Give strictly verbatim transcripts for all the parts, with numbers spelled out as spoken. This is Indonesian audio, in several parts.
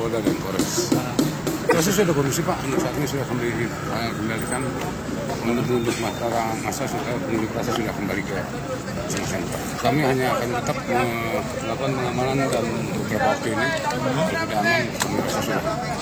Polda dan Polres. Proses sudah kondusif Pak, untuk saat ini sudah kembali uh, kembalikan menunjuk masa masa sudah penunjuk rasa sudah kembali ke masing-masing tempat. Kami hanya akan tetap melakukan pengamanan dan beberapa waktu ini kalau tidak aman penunjuk rasa sudah.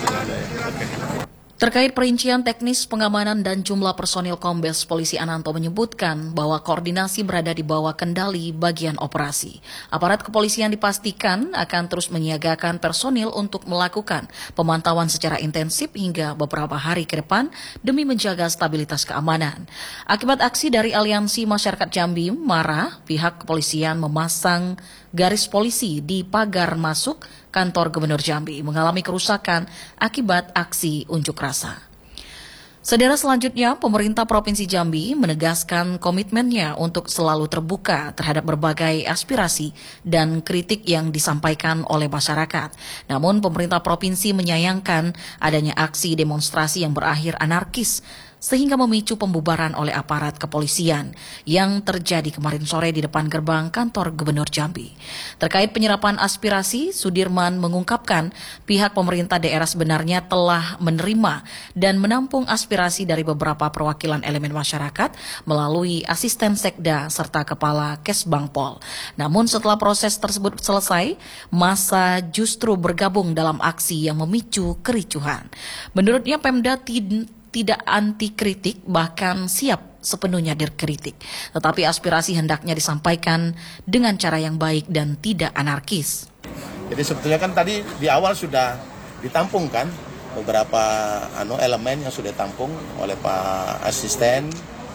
Terkait perincian teknis pengamanan dan jumlah personil Kombes Polisi Ananto menyebutkan bahwa koordinasi berada di bawah kendali bagian operasi. Aparat kepolisian dipastikan akan terus menyiagakan personil untuk melakukan pemantauan secara intensif hingga beberapa hari ke depan demi menjaga stabilitas keamanan. Akibat aksi dari Aliansi Masyarakat Jambi marah, pihak kepolisian memasang garis polisi di pagar masuk kantor Gubernur Jambi mengalami kerusakan akibat aksi unjuk rasa. Saudara, selanjutnya pemerintah Provinsi Jambi menegaskan komitmennya untuk selalu terbuka terhadap berbagai aspirasi dan kritik yang disampaikan oleh masyarakat. Namun pemerintah provinsi menyayangkan adanya aksi demonstrasi yang berakhir anarkis sehingga memicu pembubaran oleh aparat kepolisian yang terjadi kemarin sore di depan gerbang kantor Gubernur Jambi. Terkait penyerapan aspirasi, Sudirman mengungkapkan pihak pemerintah daerah sebenarnya telah menerima dan menampung aspirasi dari beberapa perwakilan elemen masyarakat melalui asisten sekda serta kepala Kesbangpol. Namun setelah proses tersebut selesai, massa justru bergabung dalam aksi yang memicu kericuhan. Menurutnya Pemda tidak tidak anti kritik, bahkan siap sepenuhnya dikritik. Tetapi aspirasi hendaknya disampaikan dengan cara yang baik dan tidak anarkis. Jadi sebetulnya kan tadi di awal sudah ditampung kan beberapa anu elemen yang sudah ditampung oleh Pak Asisten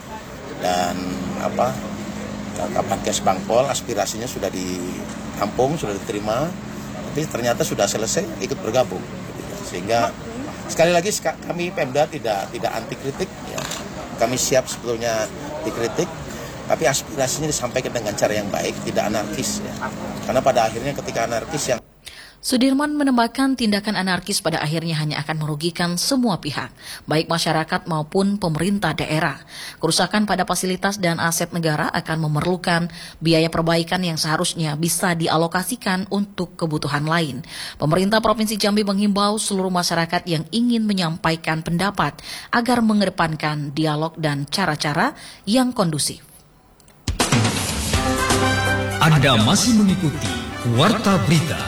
dan apa Kapan Kesbangpol, aspirasinya sudah ditampung, sudah diterima, tapi ternyata sudah selesai ikut bergabung. Sehingga sekali lagi kami Pemda tidak tidak anti kritik, ya. Kami siap sebetulnya dikritik, tapi aspirasinya disampaikan dengan cara yang baik, tidak anarkis. Ya. Karena pada akhirnya ketika anarkis yang Sudirman menambahkan tindakan anarkis pada akhirnya hanya akan merugikan semua pihak, baik masyarakat maupun pemerintah daerah. Kerusakan pada fasilitas dan aset negara akan memerlukan biaya perbaikan yang seharusnya bisa dialokasikan untuk kebutuhan lain. Pemerintah Provinsi Jambi menghimbau seluruh masyarakat yang ingin menyampaikan pendapat agar mengedepankan dialog dan cara-cara yang kondusif. Anda masih mengikuti Warta Berita.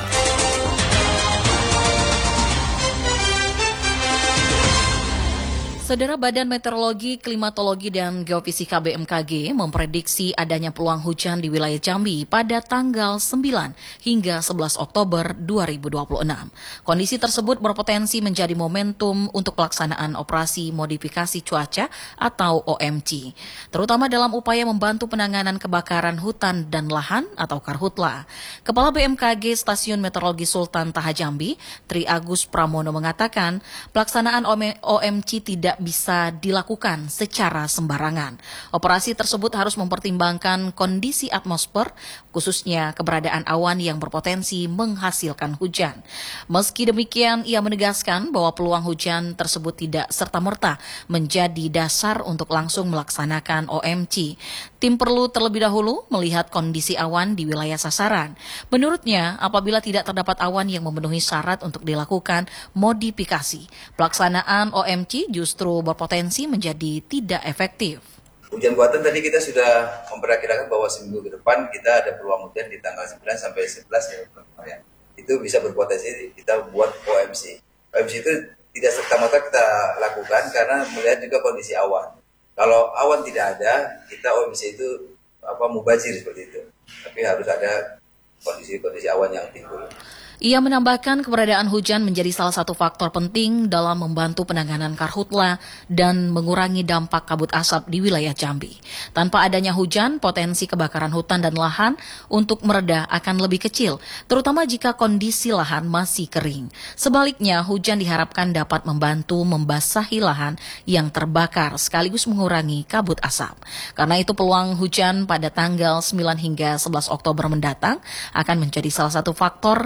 Saudara, Badan Meteorologi, Klimatologi, dan Geofisika B M K G memprediksi adanya peluang hujan di wilayah Jambi pada tanggal sembilan hingga sebelas Oktober dua ribu dua puluh enam. Kondisi tersebut berpotensi menjadi momentum untuk pelaksanaan operasi modifikasi cuaca atau O M C, terutama dalam upaya membantu penanganan kebakaran hutan dan lahan atau Karhutla. Kepala B M K G Stasiun Meteorologi Sultan Taha Jambi, Tri Agus Pramono mengatakan pelaksanaan O M C tidak bisa dilakukan secara sembarangan. Operasi tersebut harus mempertimbangkan kondisi atmosfer, khususnya keberadaan awan yang berpotensi menghasilkan hujan. Meski demikian, ia menegaskan bahwa peluang hujan tersebut tidak serta-merta menjadi dasar untuk langsung melaksanakan O M C. Tim perlu terlebih dahulu melihat kondisi awan di wilayah sasaran. Menurutnya, apabila tidak terdapat awan yang memenuhi syarat untuk dilakukan modifikasi, pelaksanaan O M C justru berpotensi menjadi tidak efektif. Hujan buatan tadi kita sudah memperkirakan bahwa seminggu ke depan kita ada peluang hujan di tanggal sembilan sampai sebelas ya. Itu bisa berpotensi kita buat O M C. O M C itu tidak serta-merta kita lakukan karena melihat juga kondisi awan. Kalau awan tidak ada, kita O M C itu apa mubazir seperti itu. Tapi harus ada kondisi-kondisi awan yang timbul. Ia menambahkan keberadaan hujan menjadi salah satu faktor penting dalam membantu penanganan karhutla dan mengurangi dampak kabut asap di wilayah Jambi. Tanpa adanya hujan, potensi kebakaran hutan dan lahan untuk mereda akan lebih kecil, terutama jika kondisi lahan masih kering. Sebaliknya, hujan diharapkan dapat membantu membasahi lahan yang terbakar sekaligus mengurangi kabut asap. Karena itu peluang hujan pada tanggal sembilan hingga sebelas Oktober mendatang akan menjadi salah satu faktor yang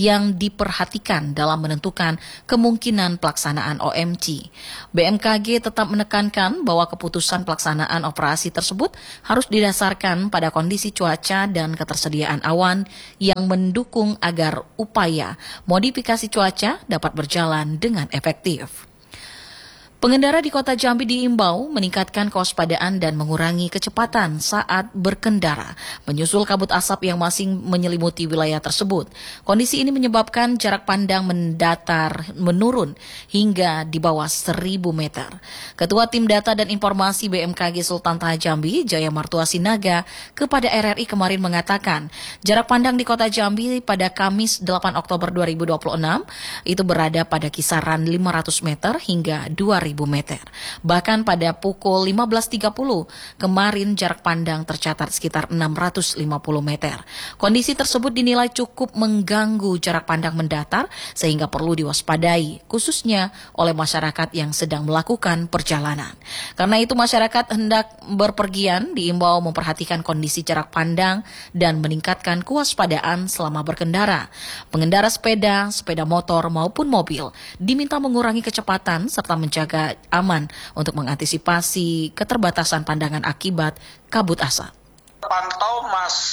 yang diperhatikan dalam menentukan kemungkinan pelaksanaan O M C. B M K G tetap menekankan bahwa keputusan pelaksanaan operasi tersebut harus didasarkan pada kondisi cuaca dan ketersediaan awan yang mendukung agar upaya modifikasi cuaca dapat berjalan dengan efektif. Pengendara di kota Jambi diimbau meningkatkan kewaspadaan dan mengurangi kecepatan saat berkendara, menyusul kabut asap yang masih menyelimuti wilayah tersebut. Kondisi ini menyebabkan jarak pandang mendatar menurun hingga di bawah seribu meter. Ketua Tim Data dan Informasi B M K G Sultan Taha Jambi, Jaya Martua Sinaga, kepada R R I kemarin mengatakan, jarak pandang di kota Jambi pada Kamis delapan Oktober dua ribu dua puluh enam itu berada pada kisaran lima ratus meter hingga dua ribu meter. Bahkan pada pukul lima belas tiga puluh kemarin jarak pandang tercatat sekitar enam ratus lima puluh meter. Kondisi tersebut dinilai cukup mengganggu jarak pandang mendatar sehingga perlu diwaspadai, khususnya oleh masyarakat yang sedang melakukan perjalanan. Karena itu masyarakat hendak berpergian diimbau memperhatikan kondisi jarak pandang dan meningkatkan kewaspadaan selama berkendara. Pengendara sepeda, sepeda motor maupun mobil diminta mengurangi kecepatan serta menjaga aman untuk mengantisipasi keterbatasan pandangan akibat kabut asap. Pantau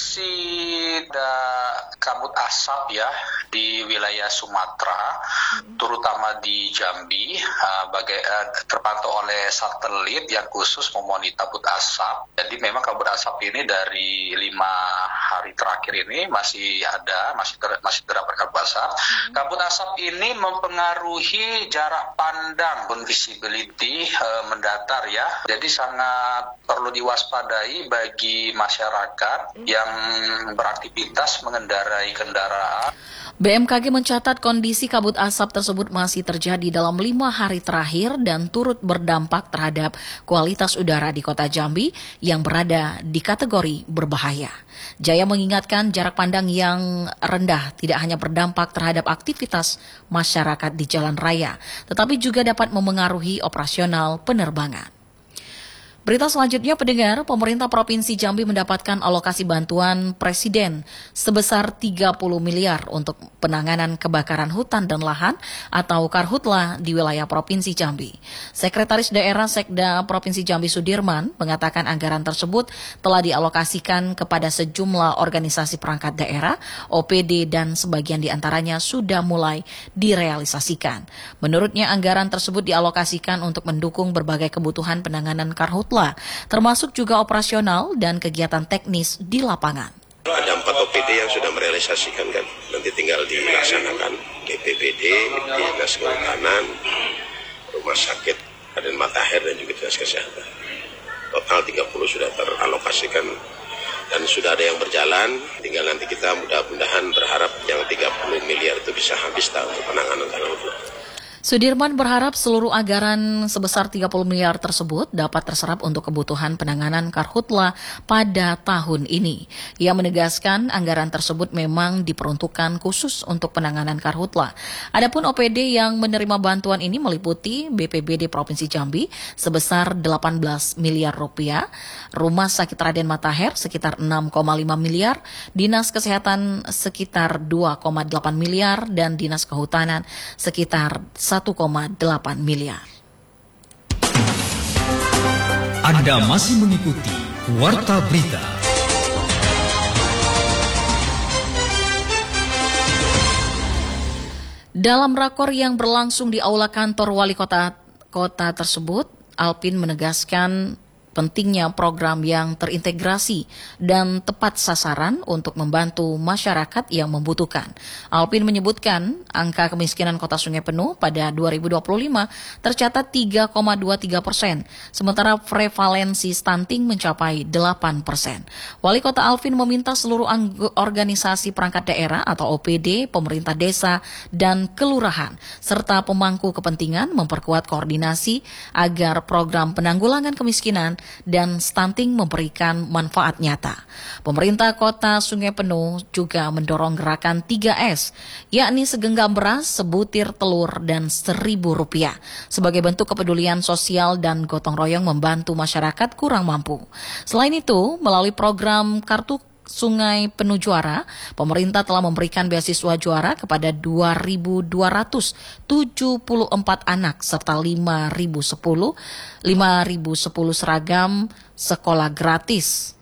masih ada kabut asap ya di wilayah Sumatera, terutama di Jambi, uh, bagai, uh, terpantau oleh satelit yang khusus memonitor kabut asap. Jadi memang kabut asap ini dari lima hari terakhir ini masih ada, masih ter, masih terdapat kabut asap. Kabut asap ini mempengaruhi jarak pandang, visibility uh, mendatar ya. Jadi sangat perlu diwaspadai bagi masyarakat masyarakat yang beraktivitas mengendarai kendaraan. B M K G mencatat kondisi kabut asap tersebut masih terjadi dalam lima hari terakhir dan turut berdampak terhadap kualitas udara di kota Jambi yang berada di kategori berbahaya. Jaya mengingatkan jarak pandang yang rendah tidak hanya berdampak terhadap aktivitas masyarakat di jalan raya, tetapi juga dapat memengaruhi operasional penerbangan. Berita selanjutnya, pendengar, pemerintah Provinsi Jambi mendapatkan alokasi bantuan Presiden sebesar tiga puluh miliar untuk penanganan kebakaran hutan dan lahan atau Karhutla di wilayah Provinsi Jambi. Sekretaris Daerah Sekda Provinsi Jambi Sudirman mengatakan anggaran tersebut telah dialokasikan kepada sejumlah organisasi perangkat daerah, O P D, dan sebagian diantaranya sudah mulai direalisasikan. Menurutnya anggaran tersebut dialokasikan untuk mendukung berbagai kebutuhan penanganan Karhutla, termasuk juga operasional dan kegiatan teknis di lapangan. Ada empat O P D yang sudah merealisasikan kan, nanti tinggal dilaksanakan. G P B D, Dinas Kehutanan, Rumah Sakit Raden Matahir dan juga Dinas Kesehatan. Total tiga puluh sudah teralokasikan dan sudah ada yang berjalan. Tinggal nanti kita mudah-mudahan berharap yang tiga puluh miliar itu bisa habis tak untuk penanganan Karhutla. Sudirman berharap seluruh anggaran sebesar tiga puluh miliar tersebut dapat terserap untuk kebutuhan penanganan Karhutla pada tahun ini. Ia menegaskan anggaran tersebut memang diperuntukkan khusus untuk penanganan Karhutla. Adapun O P D yang menerima bantuan ini meliputi B P B D Provinsi Jambi sebesar delapan belas miliar rupiah, Rumah Sakit Raden Matahir sekitar enam koma lima miliar, Dinas Kesehatan sekitar dua koma delapan miliar, dan Dinas Kehutanan sekitar satu koma delapan miliar. Anda masih mengikuti Warta Berita. Dalam rakor yang berlangsung di aula kantor wali kota kota tersebut, Alpin menegaskan pentingnya program yang terintegrasi dan tepat sasaran untuk membantu masyarakat yang membutuhkan. Alpin menyebutkan angka kemiskinan Kota Sungai Penuh pada dua ribu dua puluh lima tercatat tiga koma dua tiga persen, sementara prevalensi stunting mencapai delapan persen. Wali Kota Alvin meminta seluruh organisasi perangkat daerah atau O P D, pemerintah desa, dan kelurahan, serta pemangku kepentingan memperkuat koordinasi agar program penanggulangan kemiskinan dan stunting memberikan manfaat nyata. Pemerintah Kota Sungai Penuh juga mendorong gerakan tiga S, yakni segenggam beras, sebutir telur, dan seribu rupiah, sebagai bentuk kepedulian sosial dan gotong royong membantu masyarakat kurang mampu. Selain itu, melalui program Kartu Sungai Penuh Juara, pemerintah telah memberikan beasiswa juara kepada dua ribu dua ratus tujuh puluh empat anak serta lima ribu sepuluh seragam sekolah gratis.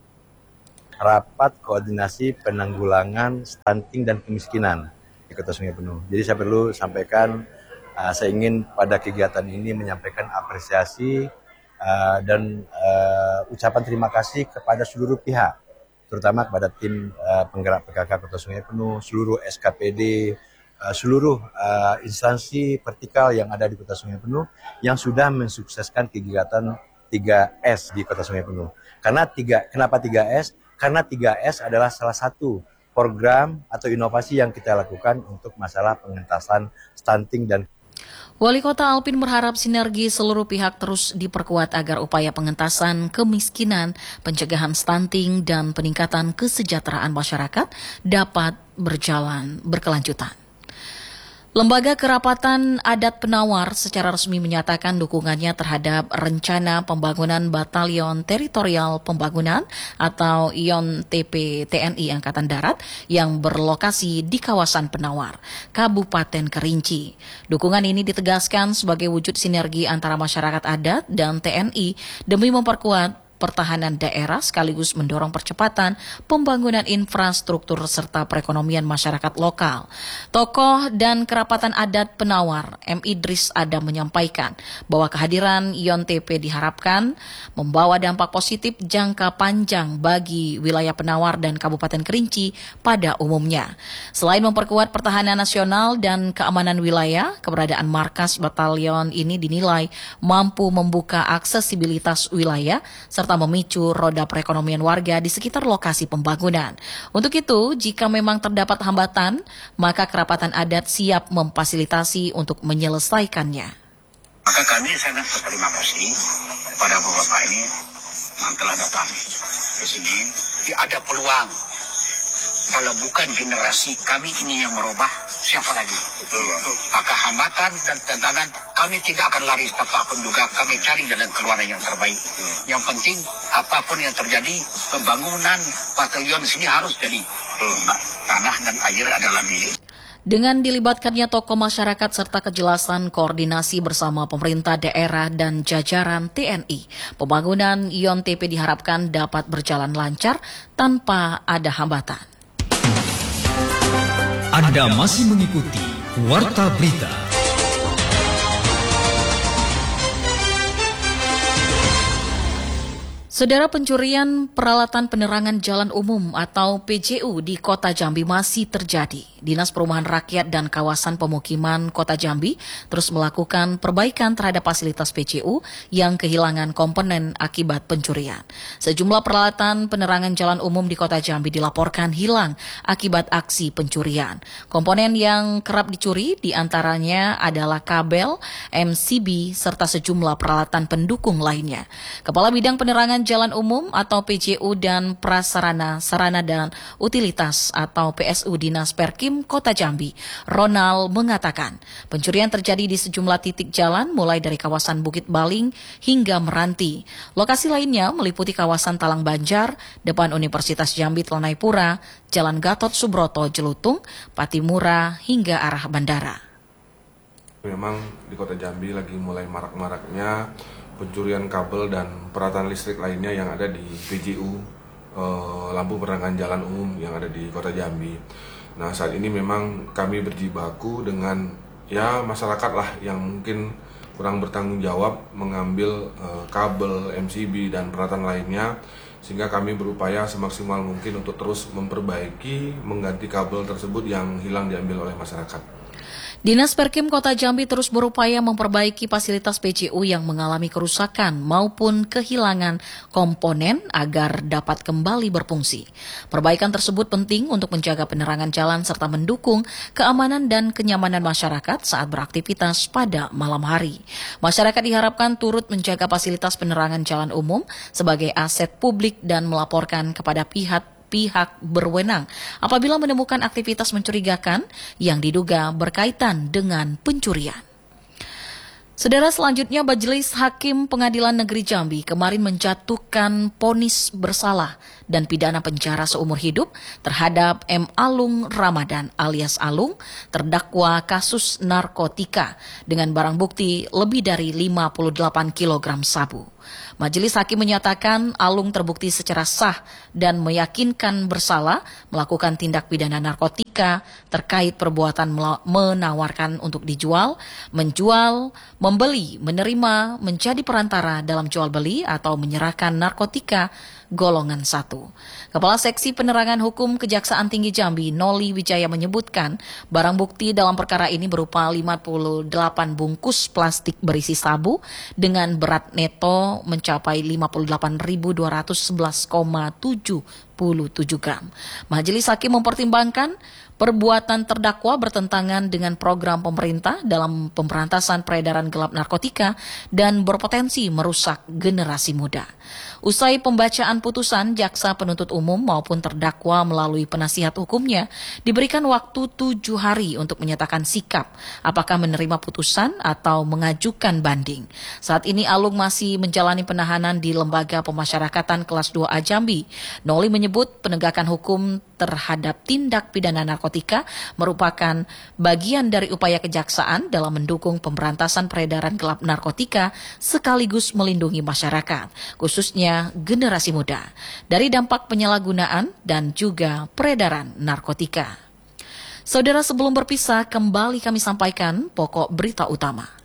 Rapat koordinasi penanggulangan stunting dan kemiskinan di Kota Sungai Penuh. Jadi saya perlu sampaikan, uh, saya ingin pada kegiatan ini menyampaikan apresiasi uh, dan uh, ucapan terima kasih kepada seluruh pihak, terutama kepada tim uh, penggerak P K K Kota Sungai Penuh, seluruh S K P D, uh, seluruh uh, instansi vertikal yang ada di Kota Sungai Penuh yang sudah mensukseskan kegiatan tiga S di Kota Sungai Penuh. Karena tiga, kenapa tiga S? Karena tiga S adalah salah satu program atau inovasi yang kita lakukan untuk masalah pengentasan stunting dan Wali Kota Alpin berharap sinergi seluruh pihak terus diperkuat agar upaya pengentasan kemiskinan, pencegahan stunting, dan peningkatan kesejahteraan masyarakat dapat berjalan berkelanjutan. Lembaga Kerapatan Adat Penawar secara resmi menyatakan dukungannya terhadap rencana pembangunan Batalion Teritorial Pembangunan atau I O N T P T N I Angkatan Darat yang berlokasi di kawasan Penawar, Kabupaten Kerinci. Dukungan ini ditegaskan sebagai wujud sinergi antara masyarakat adat dan T N I demi memperkuat pertahanan daerah sekaligus mendorong percepatan pembangunan infrastruktur serta perekonomian masyarakat lokal. Tokoh dan kerapatan adat Penawar, M. Idris Adam menyampaikan bahwa kehadiran I O N T P diharapkan membawa dampak positif jangka panjang bagi wilayah Penawar dan Kabupaten Kerinci pada umumnya. Selain memperkuat pertahanan nasional dan keamanan wilayah, keberadaan markas batalion ini dinilai mampu membuka aksesibilitas wilayah serta memicu roda perekonomian warga di sekitar lokasi pembangunan. Untuk itu, jika memang terdapat hambatan, maka kerapatan adat siap memfasilitasi untuk menyelesaikannya. Maka kami sangat berterima kasih kepada Bapak ini yang telah datang ke sini. Ada peluang. Kalau bukan generasi kami ini yang merubah, siapa lagi? Betul. Maka hambatan dan tantangan kami tidak akan lari apapun juga. Kami cari jalan keluar yang terbaik. Hmm. Yang penting apapun yang terjadi, pembangunan batalion sini harus jadi. Hmm. Tanah dan air adalah milik. Dengan dilibatkannya tokoh masyarakat serta kejelasan koordinasi bersama pemerintah daerah dan jajaran T N I, pembangunan I O N T P diharapkan dapat berjalan lancar tanpa ada hambatan. Anda masih mengikuti Warta Berita. Saudara, pencurian peralatan penerangan jalan umum atau P J U di Kota Jambi masih terjadi. Dinas Perumahan Rakyat dan Kawasan Pemukiman Kota Jambi terus melakukan perbaikan terhadap fasilitas P J U yang kehilangan komponen akibat pencurian. Sejumlah peralatan penerangan jalan umum di Kota Jambi dilaporkan hilang akibat aksi pencurian. Komponen yang kerap dicuri diantaranya adalah kabel, M C B, serta sejumlah peralatan pendukung lainnya. Kepala Bidang Penerangan Jalan Umum atau P J U dan Prasarana, Sarana dan Utilitas atau P S U Dinas Perkim Kota Jambi, Ronald mengatakan pencurian terjadi di sejumlah titik jalan mulai dari kawasan Bukit Baling hingga Meranti. Lokasi lainnya meliputi kawasan Talang Banjar, depan Universitas Jambi Telanai-Pura, Jalan Gatot Subroto Jelutung, Patimura hingga arah bandara. Memang di Kota Jambi lagi mulai marak-maraknya pencurian kabel dan peralatan listrik lainnya yang ada di P J U eh, lampu penerangan jalan umum yang ada di Kota Jambi. Nah, saat ini memang kami berjibaku dengan ya masyarakat lah yang mungkin kurang bertanggung jawab mengambil eh, kabel, M C B dan peralatan lainnya, sehingga kami berupaya semaksimal mungkin untuk terus memperbaiki, mengganti kabel tersebut yang hilang diambil oleh masyarakat. Dinas Perkim Kota Jambi terus berupaya memperbaiki fasilitas P J U yang mengalami kerusakan maupun kehilangan komponen agar dapat kembali berfungsi. Perbaikan tersebut penting untuk menjaga penerangan jalan serta mendukung keamanan dan kenyamanan masyarakat saat beraktivitas pada malam hari. Masyarakat diharapkan turut menjaga fasilitas penerangan jalan umum sebagai aset publik dan melaporkan kepada pihak pihak berwenang apabila menemukan aktivitas mencurigakan yang diduga berkaitan dengan pencurian. Saudara, selanjutnya Majelis Hakim Pengadilan Negeri Jambi kemarin menjatuhkan vonis bersalah dan pidana penjara seumur hidup terhadap M. Alung Ramadan alias Alung, terdakwa kasus narkotika dengan barang bukti lebih dari lima puluh delapan kilogram sabu. Majelis Hakim menyatakan Alung terbukti secara sah dan meyakinkan bersalah melakukan tindak pidana narkotika terkait perbuatan menawarkan untuk dijual, menjual, membeli, menerima, menjadi perantara dalam jual beli atau menyerahkan narkotika golongan satu. Kepala Seksi Penerangan Hukum Kejaksaan Tinggi Jambi, Noli Wijaya menyebutkan barang bukti dalam perkara ini berupa lima puluh delapan bungkus plastik berisi sabu dengan berat neto mencapai lima puluh delapan ribu dua ratus sebelas koma tujuh puluh tujuh gram. Majelis Hakim mempertimbangkan perbuatan terdakwa bertentangan dengan program pemerintah dalam pemberantasan peredaran gelap narkotika dan berpotensi merusak generasi muda. Usai pembacaan putusan, jaksa penuntut umum maupun terdakwa melalui penasihat hukumnya diberikan waktu tujuh hari untuk menyatakan sikap apakah menerima putusan atau mengajukan banding. Saat ini Alung masih menjalani penahanan di Lembaga Pemasyarakatan Kelas dua A Jambi. Noli menyebut penegakan hukum terhadap tindak pidana narkotika merupakan bagian dari upaya kejaksaan dalam mendukung pemberantasan peredaran gelap narkotika sekaligus melindungi masyarakat, khususnya generasi muda, dari dampak penyalahgunaan dan juga peredaran narkotika. Saudara, sebelum berpisah, kembali kami sampaikan pokok berita utama.